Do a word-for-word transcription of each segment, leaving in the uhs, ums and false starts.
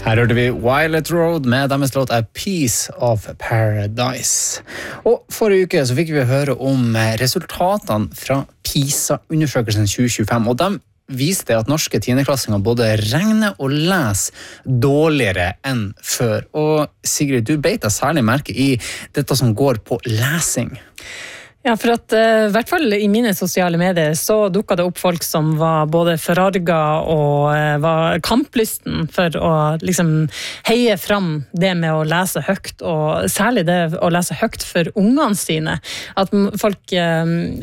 Her hørte vi Violet Road med deres låt A Piece of Paradise. Og forrige uke så fikk vi høre om resultatene fra PISA-undersøkelsen tjue tjuefem, og de viste at norske tiendeklassinger både regner og leser dårligere enn før. Og Sigrid, du beit deg særlig merke i dette som går på lesing. Ja, for at uh, i hvert fall i mine sosiale medier så dukket det opp folk som var både forarget og uh, var kamplysten for å liksom heie fram det med å lese høyt, og særlig det å lese høyt for ungene sine. At folk uh,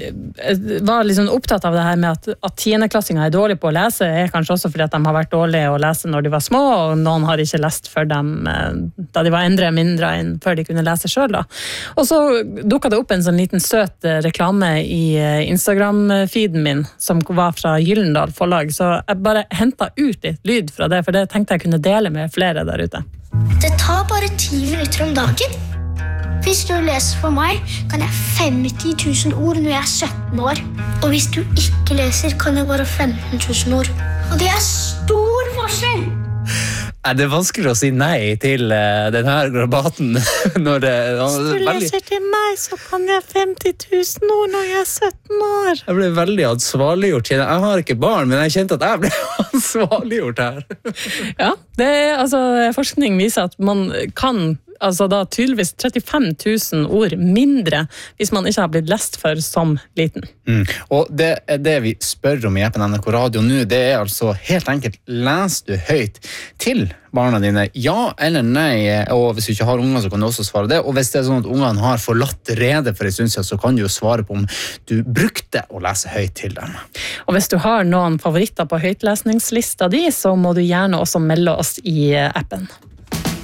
var liksom opptatt av det her med at, at tiendeklassinger er dårlige på å lese, er kanskje også fordi at de har vært dårlige å lese når de var små, og noen har ikke lest for dem uh, da de var endre mindre enn før de kunne lese selv da. Og så dukket det opp en sånn liten søt reklame i Instagram-feeden min som var fra Gyllendal forlag, så jeg bare hentet ut litt lyd fra det, for det tenkte jeg kunne dele med flere der ute. Det tar bare ti minutter om dagen. Hvis du leser for meg, kan jeg femti tusen ord når jeg er sytten år. Og hvis du ikke leser, kan jeg bare femten tusen ord. Og det er stor forskjell! Det er vanskelig å si nei til uh, denne rabatten. Når det, Hvis du veldig... leser til meg, så kan jeg femti tusen ord når jeg er sytten år. Jeg ble veldig ansvarliggjort. Jeg har ikke barn, men jeg kjente at jeg ble ansvarliggjort her. Ja, det er, altså, forskning viser at man kan altså da tydeligvis trettifem tusen ord mindre hvis man ikke har blitt lest for som liten. Mm. Og det er det vi spør om i appen N R K Radio nå, det er altså helt enkelt, leser du høyt til barna dine, ja eller nei, og hvis du ikke har unger så kan du også svare det, og hvis det er sånn at ungene har forlatt rede for en stund siden, så kan du jo svare på om du brukte å lese høyt til dem. Og hvis du har noen favoritter på høytlesningslista di, så må du gjerne også melde oss i appen.